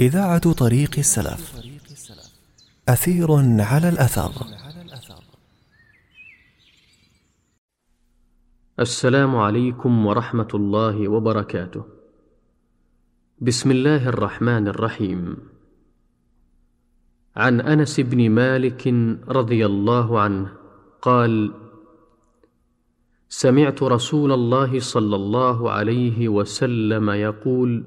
إذاعة طريق السلف. أثير على الأثر. السلام عليكم ورحمة الله وبركاته. بسم الله الرحمن الرحيم. عن أنس بن مالك رضي الله عنه قال: سمعت رسول الله صلى الله عليه وسلم يقول: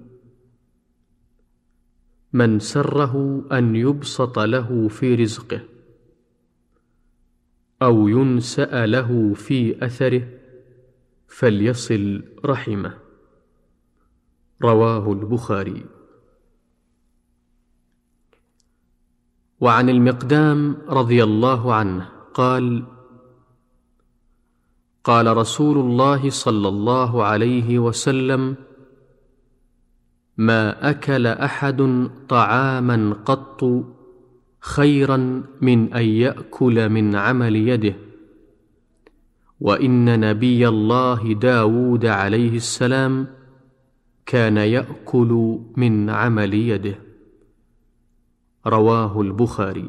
من سره أن يبسط له في رزقه أو ينسأ له في أثره فليصل رحمه. رواه البخاري. وعن المقدام رضي الله عنه قال: قال رسول الله صلى الله عليه وسلم: ما أكل أحد طعاما قط خيرا من أن يأكل من عمل يده، وإن نبي الله داود عليه السلام كان يأكل من عمل يده. رواه البخاري.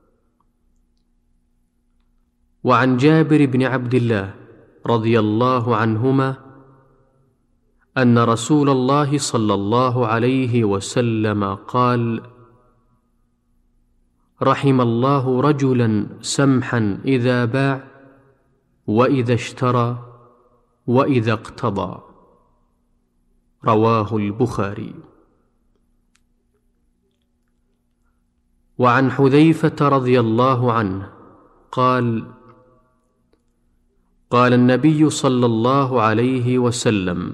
وعن جابر بن عبد الله رضي الله عنهما أن رسول الله صلى الله عليه وسلم قال: رحم الله رجلا سمحا إذا باع وإذا اشترى وإذا اقتضى. رواه البخاري. وعن حذيفة رضي الله عنه قال: قال النبي صلى الله عليه وسلم: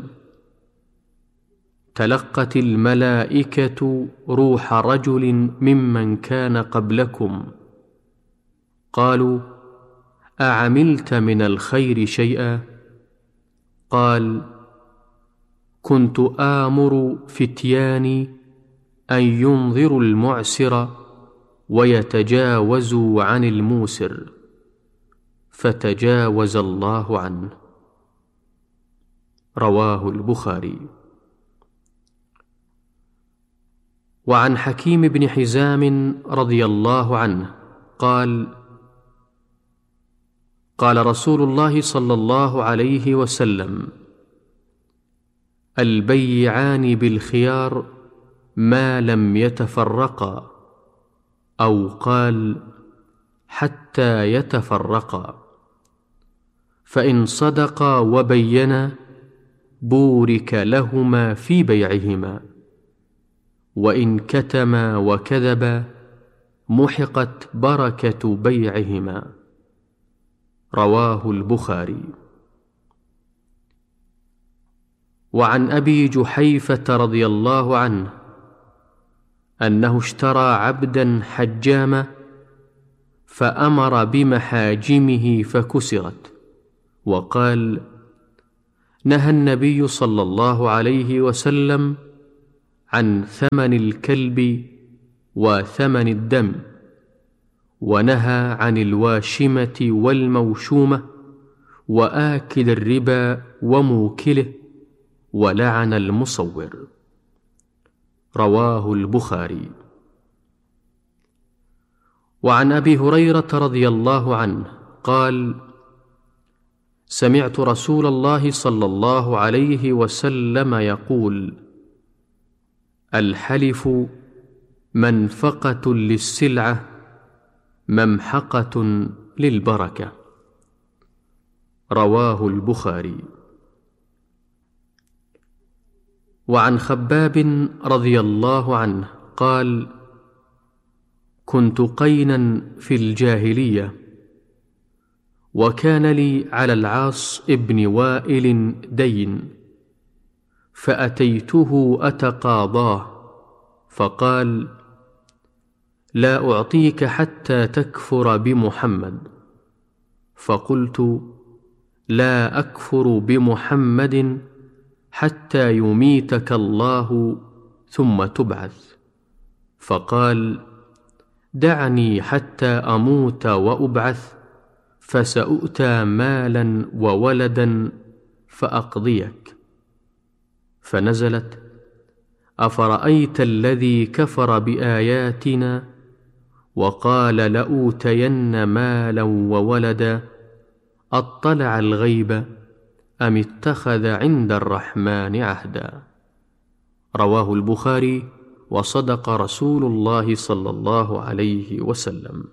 تلقت الملائكة روح رجل ممن كان قبلكم، قالوا: أعملت من الخير شيئا؟ قال: كنت آمر فتياني أن ينظروا المعسر ويتجاوزوا عن الموسر، فتجاوز الله عنه. رواه البخاري. وعن حكيم بن حزام رضي الله عنه قال: قال رسول الله صلى الله عليه وسلم: البيعان بالخيار ما لم يتفرقا، أو قال: حتى يتفرقا، فإن صدقا وبينا بورك لهما في بيعهما، وإن كتما وكذبا محقت بركة بيعهما. رواه البخاري. وعن أبي جحيفة رضي الله عنه أنه اشترى عبدا حجاما فأمر بمحاجمه فكسرت، وقال: نهى النبي صلى الله عليه وسلم عن ثمن الكلب وثمن الدم، ونهى عن الواشمة والموشومة وآكل الربا وموكله، ولعن المصور. رواه البخاري. وعن أبي هريرة رضي الله عنه قال: سمعت رسول الله صلى الله عليه وسلم يقول: الحلف منفقة للسلعة ممحقة للبركة. رواه البخاري. وعن خباب رضي الله عنه قال: كنت قينا في الجاهلية، وكان لي على العاص ابن وائل دين، فأتيته أتقاضاه، فقال: لا أعطيك حتى تكفر بمحمد. فقلت: لا أكفر بمحمد حتى يميتك الله ثم تبعث. فقال: دعني حتى أموت وأبعث، فسأؤتى مالا وولدا فأقضيك. فنزلت: أفرأيت الذي كفر بآياتنا وقال لأوتين مالا وولدا أطلع الغيب أم اتخذ عند الرحمن عهدا. رواه البخاري، وصدق رسول الله صلى الله عليه وسلم.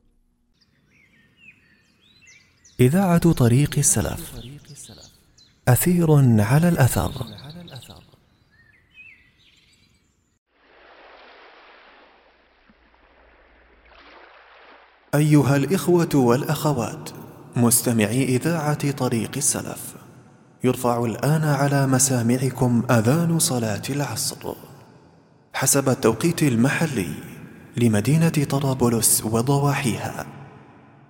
إذاعة طريق السلف، أثير على الأثر. أيها الإخوة والأخوات مستمعي إذاعة طريق السلف، يرفع الآن على مسامعكم أذان صلاة العصر حسب التوقيت المحلي لمدينة طرابلس وضواحيها،